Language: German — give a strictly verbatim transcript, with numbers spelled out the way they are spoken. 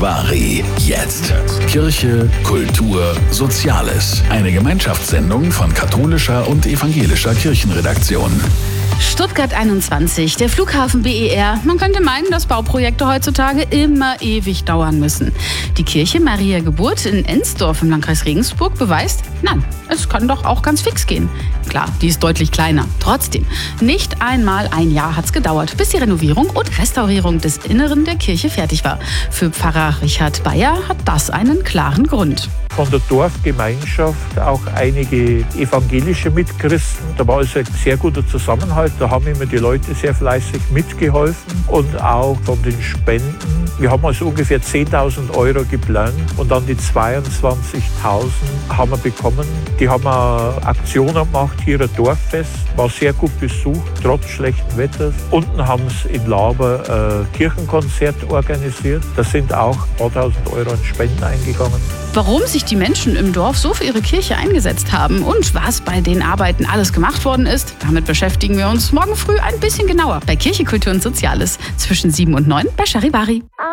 Charivari. Jetzt. Kirche, Kultur, Soziales. Eine Gemeinschaftssendung von katholischer und evangelischer Kirchenredaktion. Stuttgart einundzwanzig, der Flughafen B E R. Man könnte meinen, dass Bauprojekte heutzutage immer ewig dauern müssen. Die Kirche Maria Geburt in Ensdorf im Landkreis Regensburg beweist, nein, es kann doch auch ganz fix gehen. Klar, die ist deutlich kleiner. Trotzdem, nicht einmal ein Jahr hat's gedauert, bis die Renovierung und Restaurierung des Inneren der Kirche fertig war. Für Pfarrer Richard Bayer hat das einen klaren Grund. Von der Dorfgemeinschaft auch einige evangelische Mitchristen. Da war also ein sehr guter Zusammenhalt. Da haben immer die Leute sehr fleißig mitgeholfen und auch von den Spenden. Wir haben also ungefähr zehntausend Euro geplant und dann die zweiundzwanzigtausend haben wir bekommen. Die haben eine Aktion gemacht, hier ein Dorffest, war sehr gut besucht, trotz schlechten Wetters. Unten haben sie in Laber ein Kirchenkonzert organisiert. Da sind auch ein paar tausend Euro an Spenden eingegangen. Warum sich die Menschen im Dorf so für ihre Kirche eingesetzt haben und was bei den Arbeiten alles gemacht worden ist, damit beschäftigen wir uns morgen früh ein bisschen genauer bei Kirche, Kultur und Soziales zwischen sieben und neun bei Charivari.